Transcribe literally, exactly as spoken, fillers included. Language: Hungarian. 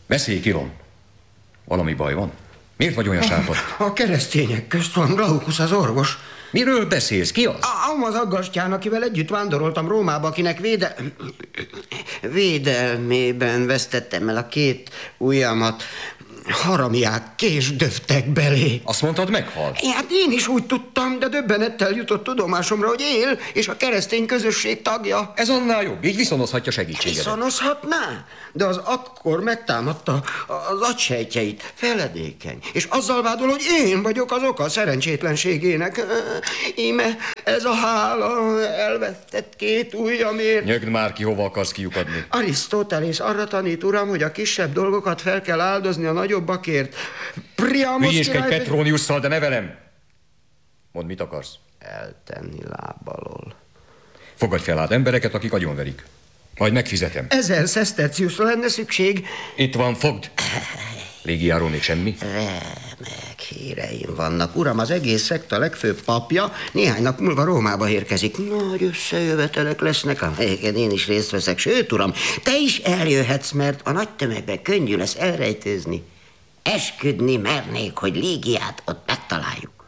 Beszélj, Kiron. Valami baj van? Miért vagy olyan sápadt? A keresztények közt van Glaukusz az orvos. Miről beszélsz? Ki az? Ám az aggastyán, akivel együtt vándoroltam Rómába, akinek véde... védelmében vesztettem el a két ujjamat. Haramiák késdöftek belé. Azt mondtad, meghalt? Hát én is úgy tudtam, de döbbenettel jutott tudomásomra, hogy él, és a keresztény közösség tagja. Ez annál jobb, így viszonozhatja segítségedet. Viszonozhatná? De az akkor megtámadta az agysejtjeit, feledékeny, és azzal vádol, hogy én vagyok az oka a szerencsétlenségének. Íme ez a hála elvesztett két ujjamért. Nyögd már ki, hova akarsz kiukadni. Arisztotelész arra tanít, uram, hogy a kisebb dolgokat fel kell áldozni a nagyobbakért. Priamos Hülyéskedj Petroniusszal, de ne velem. Mondd, mit akarsz? Eltenni lábalól. Fogadj fel át embereket, akik agyonverik. Majd megfizetem. Ezer szeszterciuszra lenne szükség. Itt van, fogd. Légiáról még semmi? Remek híreim vannak. Uram, az egész szekta legfőbb papja néhány nap múlva Rómába érkezik. Nagy összejövetelek lesznek, amelyeken én is részt veszek. Sőt, uram, te is eljöhetsz, mert a nagy tömegben könnyű lesz elrejtőzni. Esküdni mernék, hogy Légiát ott megtaláljuk.